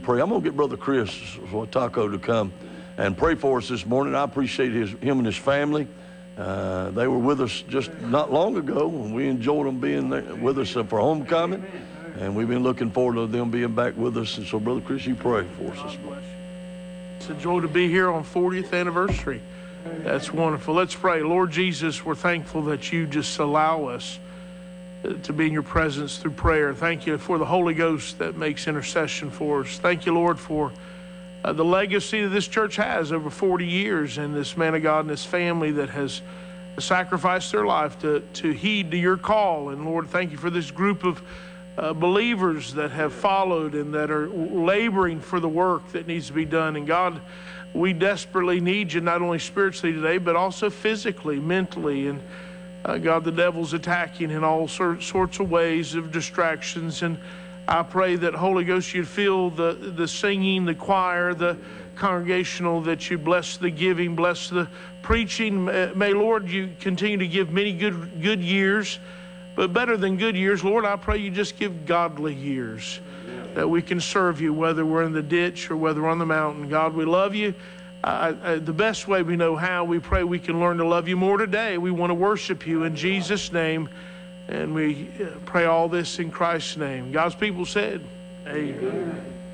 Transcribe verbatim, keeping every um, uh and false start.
pray. I'm going to get Brother Chris Taco to come and pray for us this morning. I appreciate his, him and his family. Uh, they were with us just not long ago, and we enjoyed them being there with us for homecoming. And we've been looking forward to them being back with us. And so, Brother Chris, you pray for us this morning. It's a joy to be here on fortieth anniversary. That's wonderful. Let's pray. Lord Jesus, we're thankful that you just allow us to be in your presence through prayer. Thank you for the Holy Ghost that makes intercession for us. Thank you, Lord, for uh, the legacy that this church has over forty years, and this man of God and his family that has sacrificed their life to, to heed to your call. And Lord, thank you for this group of Uh, believers that have followed and that are laboring for the work that needs to be done. And God, we desperately need you, not only spiritually today, but also physically, mentally. And uh, God, the devil's attacking in all sor- sorts of ways of distractions. And I pray that, Holy Ghost, you'd fill the, the singing, the choir, the congregational, that you bless the giving, bless the preaching. May, Lord, you continue to give many good, good years. But better than good years, Lord, I pray you just give godly years that we can serve you, whether we're in the ditch or whether we're on the mountain. God, we love you. I, I, the best way we know how, we pray we can learn to love you more today. We want to worship you in Jesus' name, and we pray all this in Christ's name. God's people said, amen.